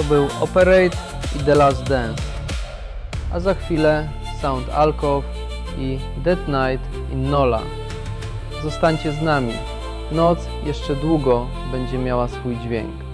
był Operate i The Last Dance, a za chwilę Sound Alcove i That Night in Nola. Zostańcie z nami, noc jeszcze długo będzie miała swój dźwięk.